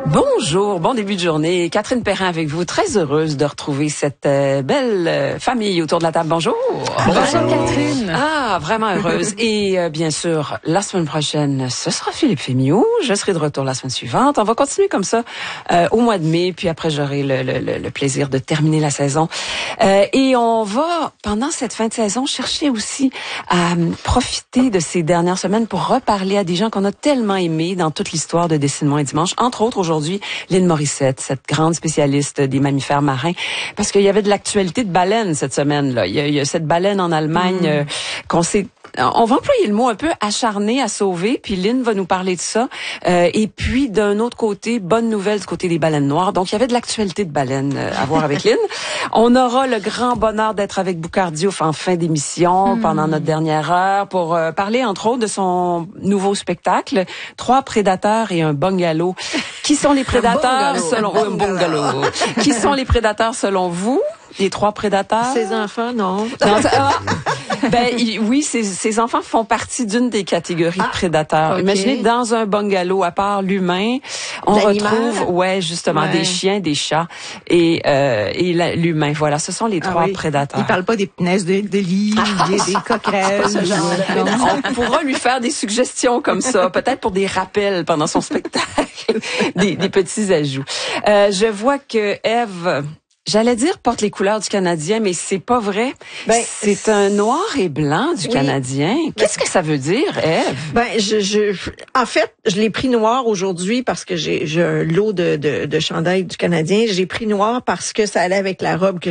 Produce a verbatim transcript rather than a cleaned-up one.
Bonjour, bon début de journée. Catherine Perrin avec vous. Très heureuse de retrouver cette euh, belle euh, famille autour de la table. Bonjour. Bonjour, Bonjour Catherine. Ah, vraiment heureuse. Et euh, bien sûr, la semaine prochaine, ce sera Philippe Fémiot. Je serai de retour la semaine suivante. On va continuer comme ça euh, au mois de mai. Puis après, j'aurai le, le, le, le plaisir de terminer la saison. Euh, et on va, pendant cette fin de saison, chercher aussi à euh, profiter de ces dernières semaines pour reparler à des gens qu'on a tellement aimés dans toute l'histoire de Dessine-moi un dimanche. Entre autres, aujourd'hui, Aujourd'hui, Lynn Morissette, cette grande spécialiste des mammifères marins, parce qu'il y avait de l'actualité de baleines cette semaine-là. Il y a, il y a cette baleine en Allemagne mmh. euh, qu'on s'est On va employer le mot un peu acharné à sauver, puis Lynn va nous parler de ça. Euh, et puis, d'un autre côté, bonne nouvelle du côté des baleines noires. Donc, il y avait de l'actualité de baleines euh, à voir avec Lynn. On aura le grand bonheur d'être avec Boucard Diouf en fin d'émission, mmh. pendant notre dernière heure, pour euh, parler, entre autres, de son nouveau spectacle, Trois prédateurs et un bungalow. Qui sont les prédateurs selon un bungalow. Qui sont les prédateurs selon vous? Les trois prédateurs? Ses enfants, non. non ah, ben oui, ces, ces enfants font partie d'une des catégories ah, de prédateurs. Okay. Imaginez dans un bungalow, à part l'humain, on retrouve, ouais, justement, ouais. des chiens, des chats et euh, et la, l'humain. Voilà, ce sont les trois ah, oui. prédateurs. Ils parlent pas des punaises de, de lit, ah, des, des coquerelles. On pourra lui faire des suggestions comme ça, peut-être pour des rappels pendant son spectacle, des, des petits ajouts. Euh, je vois que Ève, j'allais dire porte les couleurs du Canadien, mais c'est pas vrai. Ben, c'est un noir et blanc du oui. Canadien. Qu'est-ce ben, que ça veut dire, Ève? Ben, je, je, en fait, je l'ai pris noir aujourd'hui parce que j'ai, j'ai un lot de, de, de chandail du Canadien. J'ai pris noir parce que ça allait avec la robe que